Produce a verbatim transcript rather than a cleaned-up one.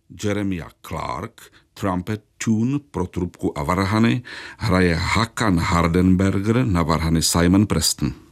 Jeremiah Clark, trumpet tune pro trubku a varhany, hraje Hakan Hardenberger na varhany Simon Preston.